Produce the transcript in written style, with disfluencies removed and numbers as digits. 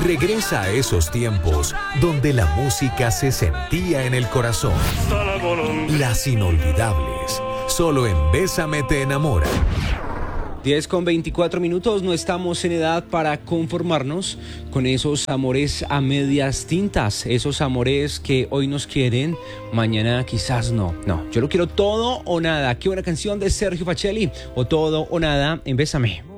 Regresa a esos tiempos donde la música se sentía en el corazón. Las inolvidables, solo en Bésame te enamora. 10:24, no estamos en edad para conformarnos con esos amores a medias tintas, esos amores que hoy nos quieren, mañana quizás no. No, yo lo quiero todo o nada. Qué buena canción de Sergio Facelli, o todo o nada en Bésame.